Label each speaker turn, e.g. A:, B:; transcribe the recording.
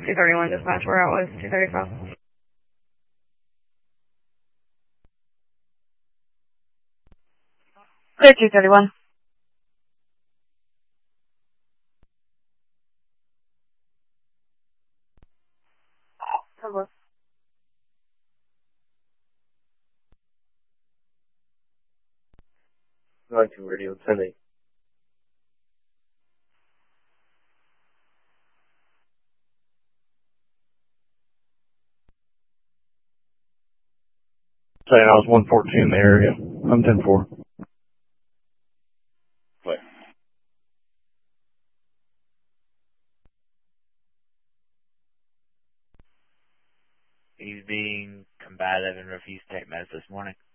A: 231 dispatch, where it was 235. Clear 231. Hello.
B: 92 radio, 10-8.
C: Saying I was 114 in the area. I'm 10-4.
B: Play.
D: He's being combative and refused to take meds this morning.